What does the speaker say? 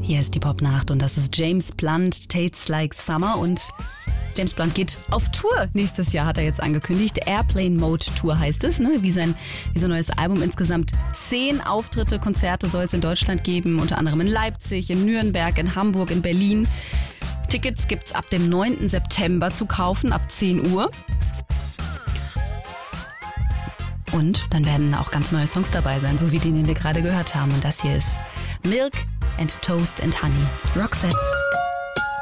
Hier ist die Popnacht und das ist James Blunt, Tastes Like Summer. Und James Blunt geht auf Tour nächstes Jahr, hat er jetzt angekündigt. Airplane Mode Tour heißt es, ne? Wie sein neues Album. Insgesamt 10 Auftritte, Konzerte soll es in Deutschland geben, unter anderem in Leipzig, in Nürnberg, in Hamburg, in Berlin. Tickets gibt's ab dem 9. September zu kaufen, ab 10 Uhr. Und dann werden auch ganz neue Songs dabei sein, so wie den wir gerade gehört haben. Und das hier ist Milk and Toast and Honey. Roxette.